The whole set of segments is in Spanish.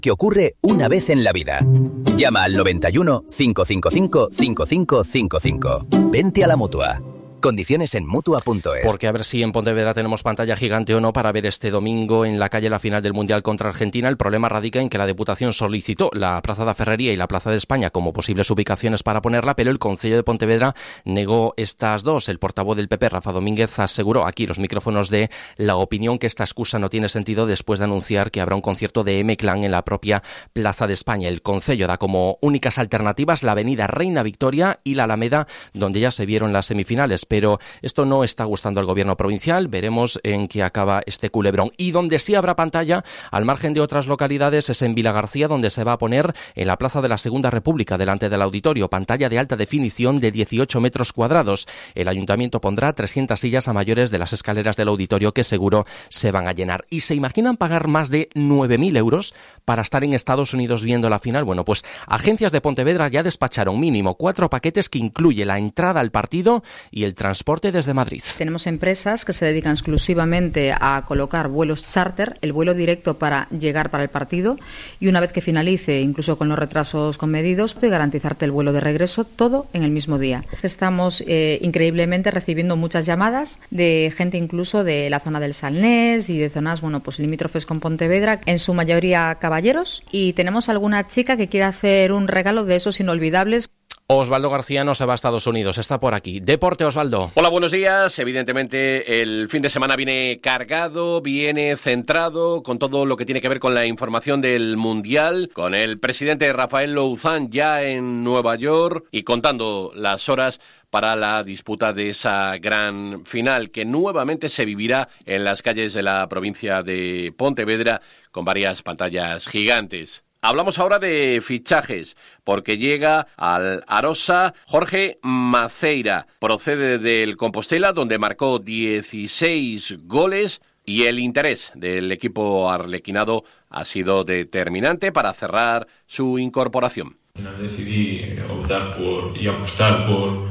que ocurre una vez en la vida. Llama al 91 555 5555. Vente a la Mutua. Condiciones en Mutua.es. Porque a ver si en Pontevedra tenemos pantalla gigante o no para ver este domingo en la calle la final del Mundial contra Argentina. El problema radica en que la Deputación solicitó la Plaza de Ferrería y la Plaza de España como posibles ubicaciones para ponerla, pero el Concello de Pontevedra negó estas dos. El portavoz del PP, Rafa Domínguez, aseguró aquí los micrófonos de La Opinión que esta excusa no tiene sentido después de anunciar que habrá un concierto de M-Clan en la propia Plaza de España. El Concello da como únicas alternativas la avenida Reina Victoria y la Alameda, donde ya se vieron las semifinales. Pero esto no está gustando al gobierno provincial. Veremos en qué acaba este culebrón. Y donde sí habrá pantalla, al margen de otras localidades, es en Vilagarcía, donde se va a poner en la Plaza de la Segunda República, delante del auditorio, pantalla de alta definición de 18 metros cuadrados. El ayuntamiento pondrá 300 sillas a mayores de las escaleras del auditorio, que seguro se van a llenar. ¿Y se imaginan pagar más de 9.000 euros para estar en Estados Unidos viendo la final? Bueno, pues Agencias de Pontevedra ya despacharon mínimo 4 paquetes que incluye la entrada al partido y el transporte desde Madrid. Tenemos empresas que se dedican exclusivamente a colocar vuelos charter, el vuelo directo para llegar para el partido, y una vez que finalice, incluso con los retrasos comedidos, y garantizarte el vuelo de regreso, todo en el mismo día. Estamos increíblemente recibiendo muchas llamadas de gente incluso de la zona del Salnés y de zonas, pues limítrofes con Pontevedra, en su mayoría caballeros, y tenemos alguna chica que quiere hacer un regalo de esos inolvidables. Osvaldo García no se va a Estados Unidos, está por aquí. Deporte, Osvaldo. Hola, buenos días. Evidentemente el fin de semana viene cargado, viene centrado con todo lo que tiene que ver con la información del Mundial, con el presidente Rafael Louzán ya en Nueva York y contando las horas para la disputa de esa gran final que nuevamente se vivirá en las calles de la provincia de Pontevedra con varias pantallas gigantes. Hablamos ahora de fichajes, porque llega al Arosa Jorge Maceira. Procede del Compostela, donde marcó 16 goles, y el interés del equipo arlequinado ha sido determinante para cerrar su incorporación. Al final decidí optar y apostar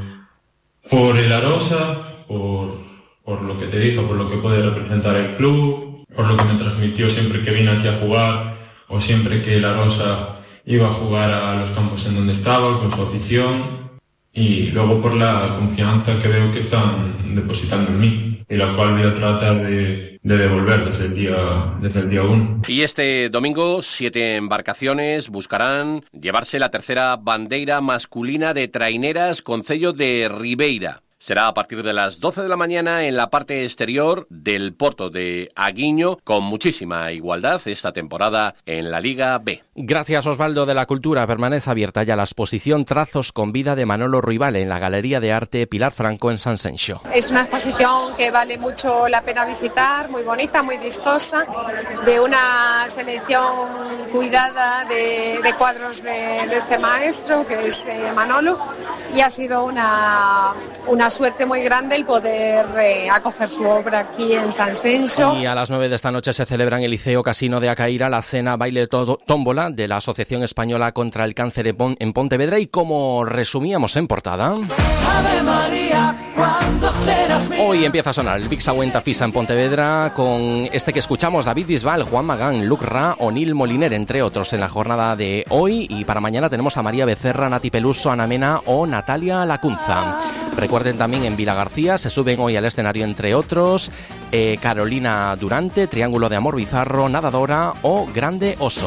por el Arosa, por lo que te dijo, por lo que puede representar el club, por lo que me transmitió siempre que vine aquí a jugar, o siempre que la Rosa iba a jugar a los campos en donde estaba, con su afición, y luego por la confianza que veo que están depositando en mí, y la cual voy a tratar de devolver desde el día 1. Y este domingo 7 embarcaciones buscarán llevarse la tercera bandeira masculina de traineras Concello de Ribeira. Será a partir de las 12 de la mañana en la parte exterior del Porto de Aguiño, con muchísima igualdad esta temporada en la Liga B. Gracias, Osvaldo. De la Cultura permanece abierta ya la exposición Trazos con vida de Manolo Ruibal en la Galería de Arte Pilar Franco en San Senxo. Es una exposición que vale mucho la pena visitar, muy bonita, muy vistosa, de una selección cuidada de cuadros de este maestro, que es Manolo, y ha sido una suerte muy grande el poder acoger su obra aquí en San Senxo. Y a las 9 de esta noche se celebra en el Liceo Casino de Acaíra la cena baile tómbola de la Asociación Española contra el Cáncer en Pontevedra, y como resumíamos en portada, Ave María, ¿cuándo serás mía? Hoy empieza a sonar el Big Sagüenta Fisa en Pontevedra con este que escuchamos: David Bisbal, Juan Magán, Luc Ra o Nil Moliner, entre otros, en la jornada de hoy. Y para mañana tenemos a María Becerra, Nati Peluso, Ana Mena o Natalia Lacunza. Recuerden también en Vilagarcía se suben hoy al escenario, entre otros, Carolina Durante, Triángulo de Amor Bizarro, Nadadora o Grande Oso.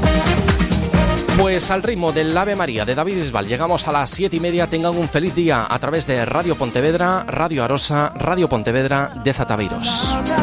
Pues al ritmo del Ave María de David Bisbal llegamos a las 7:30. Tengan un feliz día a través de Radio Pontevedra, Radio Arosa, Radio Pontevedra de Zataveiros.